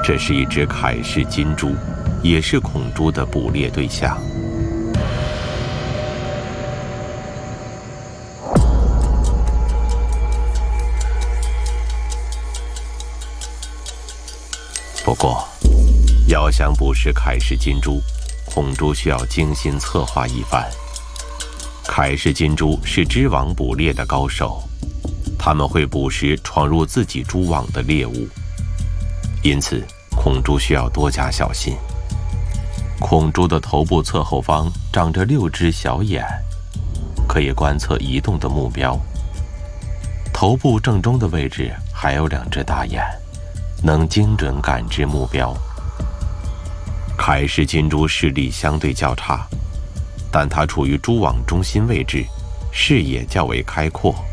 这是一只凯氏金猪，也是孔猪的捕猎对象。不过，要想捕食凯氏金猪，孔猪需要精心策划一番。凯氏金猪是织网捕猎的高手，他们会捕食闯入自己蛛网的猎物，因此孔猪需要多加小心。孔猪的头部侧后方长着6只小眼，可以观测移动的目标。头部正中的位置还有2只大眼，能精准感知目标。凯氏金猪视力相对较差，但它处于蛛网中心位置，视野较为开阔。